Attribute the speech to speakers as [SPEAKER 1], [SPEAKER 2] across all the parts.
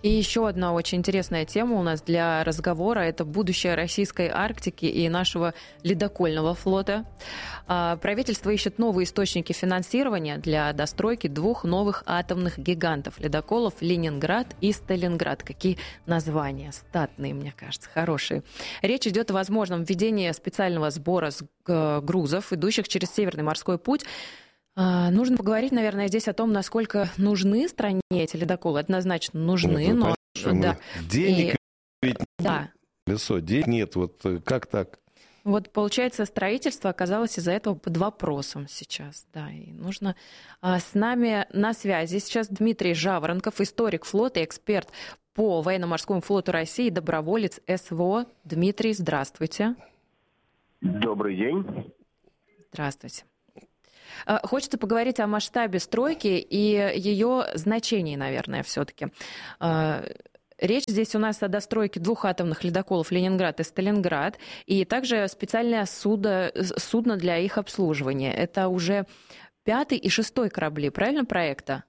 [SPEAKER 1] И еще одна очень интересная тема у нас для разговора – это будущее российской Арктики и нашего ледокольного флота. Правительство ищет новые источники финансирования для достройки 2 новых атомных гигантов – ледоколов «Ленинград» и «Сталинград». Какие названия статные, мне кажется, хорошие. Речь идет о возможном введении специального сбора грузов, идущих через Северный морской путь. Нужно поговорить, наверное, здесь о том, насколько нужны стране эти ледоколы. Однозначно нужны, но...
[SPEAKER 2] Да. Денег ведь
[SPEAKER 1] да.
[SPEAKER 2] Лицо, денег нет. Вот как так?
[SPEAKER 1] Вот, получается, строительство оказалось из-за этого под вопросом сейчас. Да, и нужно... С нами на связи сейчас Дмитрий Жаворонков, историк флота и эксперт по военно-морскому флоту России, доброволец СВО. Дмитрий, здравствуйте.
[SPEAKER 3] Добрый день.
[SPEAKER 1] Здравствуйте. Хочется поговорить о масштабе стройки и ее значении, наверное, все-таки. Речь здесь у нас о достройке 2 атомных ледоколов «Ленинград» и «Сталинград», и также специальное судно для их обслуживания. Это уже 5-й и 6-й корабли, правильно, проекта?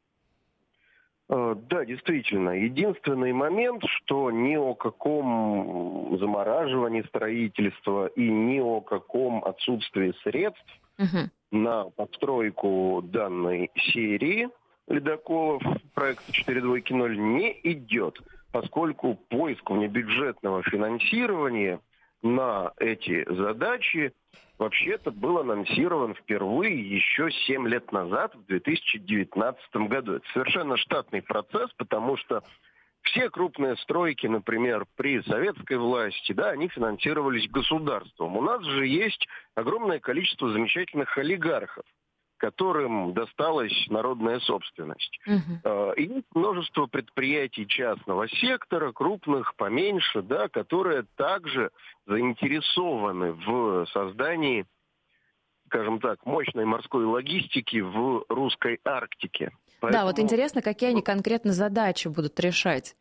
[SPEAKER 3] Да, действительно. Единственный момент, что ни о каком замораживании строительства и ни о каком отсутствии средств на постройку данной серии ледоколов проекта 4.0 не идет, поскольку поиск внебюджетного финансирования на эти задачи вообще-то был анонсирован впервые еще 7 лет назад, в 2019 году. Это совершенно штатный процесс, потому что все крупные стройки, например, при советской власти, да, они финансировались государством. У нас же есть огромное количество замечательных олигархов, которым досталась народная собственность. И есть множество предприятий частного сектора, крупных, поменьше, да, которые также заинтересованы в создании, скажем так, мощной морской логистики в русской Арктике.
[SPEAKER 1] Поэтому... Да, вот интересно, какие они конкретно задачи будут решать.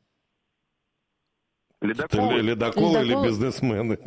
[SPEAKER 2] Ледоколы или бизнесмены?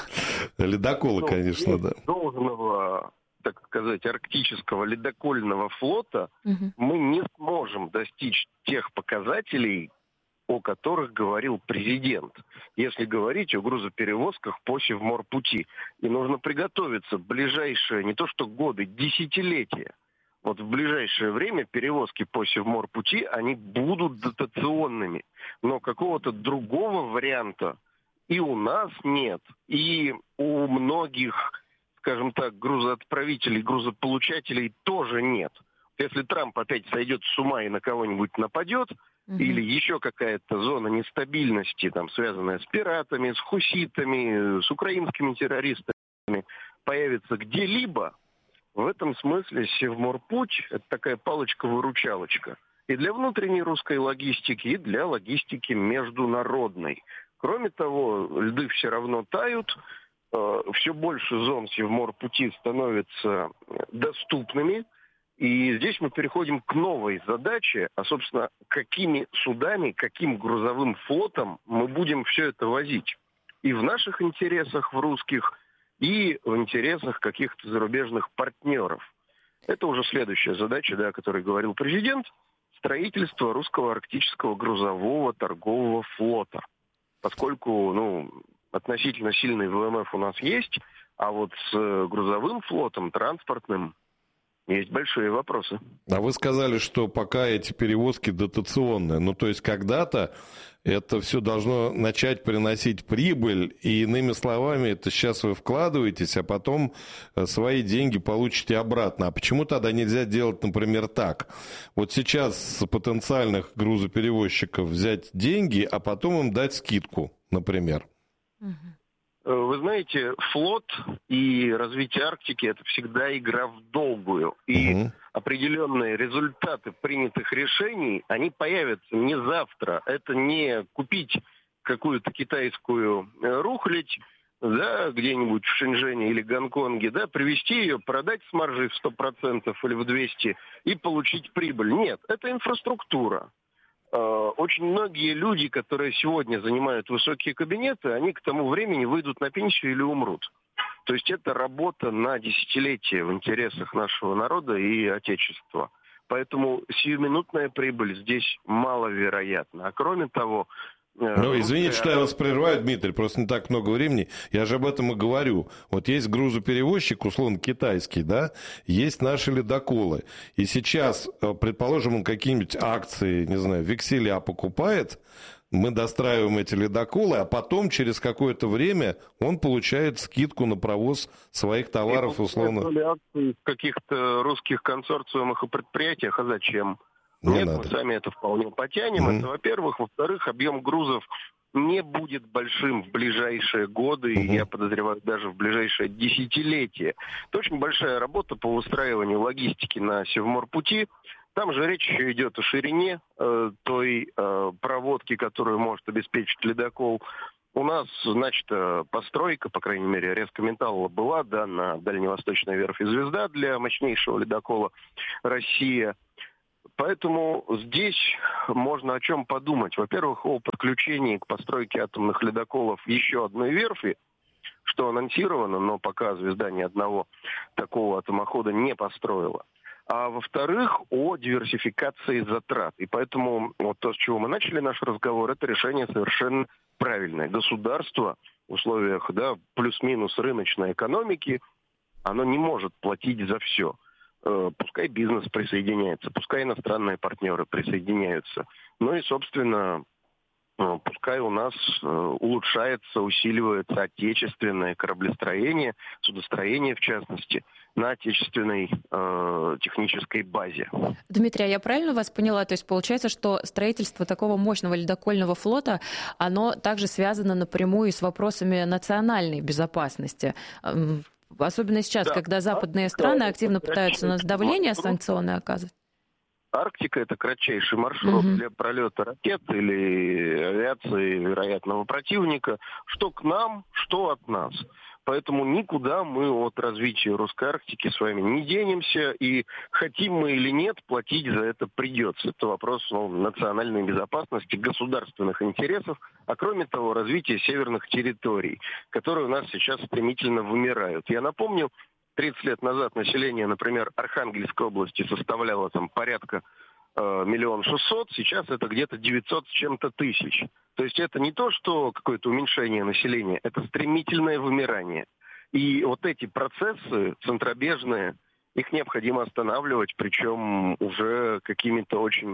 [SPEAKER 2] Ледоколы, конечно, да.
[SPEAKER 3] Должного, так сказать, арктического ледокольного флота мы не сможем достичь тех показателей, о которых говорил президент, если говорить о грузоперевозках по Севморпути. И нужно приготовиться в ближайшие, не то что годы, десятилетия. Вот в ближайшее время перевозки по Севморпути, они будут дотационными. Но какого-то другого варианта и у нас нет, и у многих, скажем так, грузоотправителей, грузополучателей тоже нет. Если Трамп опять сойдет с ума и на кого-нибудь нападет, или еще какая-то зона нестабильности, там, связанная с пиратами, с хуситами, с украинскими террористами, появится где-либо, в этом смысле Севморпуть – это такая палочка-выручалочка и для внутренней русской логистики, и для логистики международной. Кроме того, льды все равно тают, все больше зон Севморпути становятся доступными, и здесь мы переходим к новой задаче, а, собственно, какими судами, каким грузовым флотом мы будем все это возить. И в наших интересах, в русских, и в интересах каких-то зарубежных партнеров. Это уже следующая задача, да, о которой говорил президент, строительство русского арктического грузового торгового флота. Поскольку, относительно сильный ВМФ у нас есть, а вот с грузовым флотом, транспортным, есть большие вопросы.
[SPEAKER 2] А вы сказали, что пока эти перевозки дотационные. То есть когда-то это все должно начать приносить прибыль, и иными словами, это сейчас вы вкладываетесь, а потом свои деньги получите обратно. А почему тогда нельзя делать, например, так? Вот сейчас с потенциальных грузоперевозчиков взять деньги, а потом им дать скидку, например.
[SPEAKER 3] Вы знаете, флот и развитие Арктики – это всегда игра в долгую. И определенные результаты принятых решений, они появятся не завтра. Это не купить какую-то китайскую рухлядь, да, где-нибудь в Шэньчжэне или Гонконге, да, привезти ее, продать с маржей в 100% или в 200% и получить прибыль. Нет, это инфраструктура. Очень многие люди, которые сегодня занимают высокие кабинеты, они к тому времени выйдут на пенсию или умрут. То есть это работа на десятилетия в интересах нашего народа и отечества. Поэтому сиюминутная прибыль здесь маловероятна. А кроме того...
[SPEAKER 2] Ну, извините, что я вас прерываю, Дмитрий, просто не так много времени. Я же об этом и говорю. Вот есть грузоперевозчик, условно, китайский, да, есть наши ледоколы. И сейчас, предположим, он какие-нибудь акции, не знаю, векселя покупает, мы достраиваем эти ледоколы, а потом через какое-то время он получает скидку на провоз своих товаров, условно.
[SPEAKER 3] Акции в каких-то русских консорциумах и предприятиях, а зачем? Нет, мы сами это вполне потянем. Это, во-первых. Во-вторых, объем грузов не будет большим в ближайшие годы, и я подозреваю, даже в ближайшее десятилетие. Это очень большая работа по выстраиванию логистики на Севморпути. Там же речь еще идет о ширине той проводки, которую может обеспечить ледокол. У нас, значит, постройка, по крайней мере, Резкометалла была, да, на Дальневосточной верфи «Звезда» для мощнейшего ледокола «Россия». Поэтому здесь можно о чем подумать. Во-первых, о подключении к постройке атомных ледоколов еще одной верфи, что анонсировано, но пока «Звезда» ни одного такого атомохода не построила. А во-вторых, о диверсификации затрат. И поэтому вот то, с чего мы начали наш разговор, это решение совершенно правильное. Государство в условиях, да, плюс-минус рыночной экономики, оно не может платить за все. Пускай бизнес присоединяется, пускай иностранные партнеры присоединяются. Ну и, собственно, пускай у нас улучшается, усиливается отечественное кораблестроение, судостроение в частности, на отечественной технической базе.
[SPEAKER 1] Дмитрий, а я правильно вас поняла? То есть получается, что строительство такого мощного ледокольного флота, оно также связано напрямую с вопросами национальной безопасности? Особенно сейчас, да, когда западные страны активно пытаются на нас давление санкционное оказывать.
[SPEAKER 3] Арктика – это кратчайший маршрут для пролета ракет или авиации вероятного противника, что к нам, что от нас. Поэтому никуда мы от развития русской Арктики с вами не денемся, и хотим мы или нет, платить за это придется. Это вопрос национальной безопасности, государственных интересов, а кроме того, развития северных территорий, которые у нас сейчас стремительно вымирают. Я напомню, 30 лет назад население, например, Архангельской области составляло там порядка 1 600 000, сейчас это где-то 900 с чем-то тысяч. То есть это не то, что какое-то уменьшение населения, это стремительное вымирание. И вот эти процессы центробежные, их необходимо останавливать, причем уже какими-то очень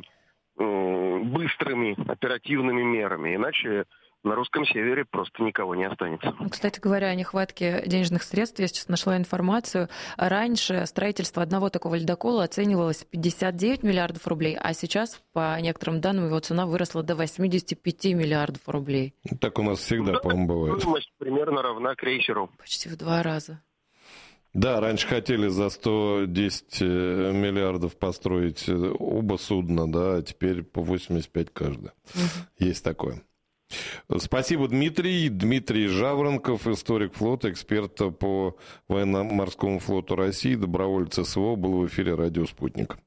[SPEAKER 3] быстрыми, оперативными мерами. Иначе на русском севере просто никого не останется.
[SPEAKER 1] Кстати говоря, о нехватке денежных средств, я сейчас нашла информацию. Раньше строительство одного такого ледокола оценивалось в 59 миллиардов рублей, а сейчас, по некоторым данным, его цена выросла до 85 миллиардов рублей.
[SPEAKER 2] Так у нас всегда, да, по-моему, бывает.
[SPEAKER 3] Стоимость примерно равна крейсеру.
[SPEAKER 1] Почти в 2 раза.
[SPEAKER 2] Да, раньше хотели за 110 миллиардов построить оба судна, да, а теперь по 85 каждое. Есть такое. Спасибо, Дмитрий. Дмитрий Жаворонков, историк флота, эксперт по военно-морскому флоту России, доброволец СВО, был в эфире «Радио Спутник».